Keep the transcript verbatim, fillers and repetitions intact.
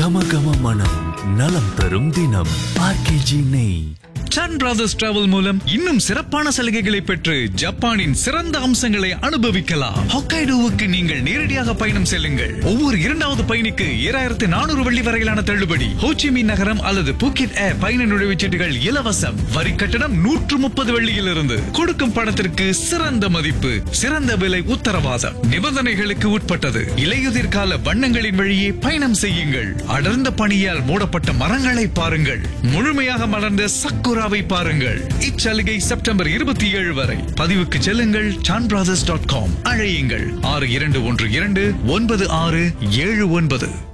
கம கம மனம் நலம் தரும் தினம் ஆர்கேஜி நெய். சன் பிரதர்ஸ் டிராவல் மூலம் இன்னும் சிறப்பான சலுகைகளை பெற்று ஜப்பானின் சிறந்த அம்சங்களை அனுபவிக்கலாம். ஹொக்கைடோவுக்கு நீங்கள் நேரடியாக பயணம் செல்லுங்கள். ஒவ்வொரு இரண்டாவது பயணிக்கு ஏழாயிரத்து நானூறு வெள்ளி வரையிலான தள்ளுபடி. ஹோச்சிமின் நகரம் அல்லது பூக்கெட் ஏர் பயண நுழைவுச்சீட்டுகள் இலவசம். வரி கட்டணம் நூற்று முப்பது வெள்ளியிலிருந்து. கொடுக்கும் பணத்திற்கு சிறந்த மதிப்பு, சிறந்த விலை உத்தரவாதம். நிபந்தனைகளுக்கு உட்பட்டது. இலையுதிர் கால வண்ணங்களின் வழியே பயணம் செய்யுங்கள். அடர்ந்த பனியால் மூடப்பட்ட மரங்களை பாருங்கள். முழுமையாக மலர்ந்த சக்குரா பாருங்கள். இச்சலுகை செப்டம்பர் இருபத்தி ஏழு வரை. பதிவுக்கு செல்லுங்கள் chan brothers dot com. அழையுங்கள் ஆறு இரண்டு ஒன்று இரண்டு ஒன்பது ஆறு ஏழு ஒன்பது.